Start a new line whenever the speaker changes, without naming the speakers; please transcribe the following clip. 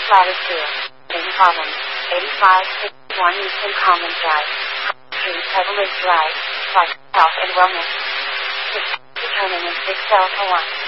latitude. Same problem. 8561 Eastern Commons Drive. Street, Petaluma Drive. Slash Health and Wellness. Determining 6 Delta 1.